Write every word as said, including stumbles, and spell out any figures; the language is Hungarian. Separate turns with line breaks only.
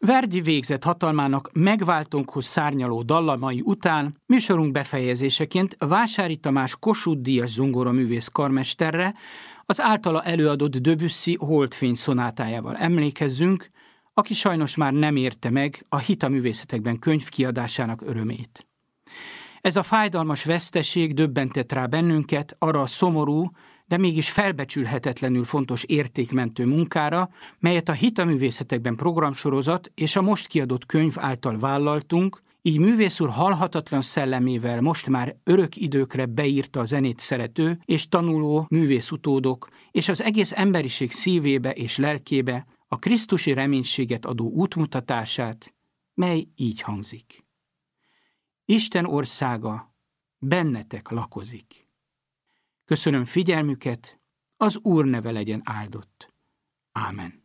Verdi végzett hatalmának megváltónkhoz szárnyaló dallamai után műsorunk befejezéseként Vásári Tamás Kossuth-díjas zongoraművész karmesterre az általa előadott Debussy Holdfény szonátájával emlékezzünk, aki sajnos már nem érte meg a Hit a művészetekben könyv kiadásának örömét. Ez a fájdalmas veszteség döbbentett rá bennünket arra a szomorú, de mégis felbecsülhetetlenül fontos értékmentő munkára, melyet a Hit a művészetekben programsorozat és a most kiadott könyv által vállaltunk, így művész úr halhatatlan szellemével most már örök időkre beírta a zenét szerető és tanuló művészutódok és az egész emberiség szívébe és lelkébe a krisztusi reménységet adó útmutatását, mely így hangzik. Isten országa bennetek lakozik. Köszönöm figyelmüket, az Úr neve legyen áldott. Ámen.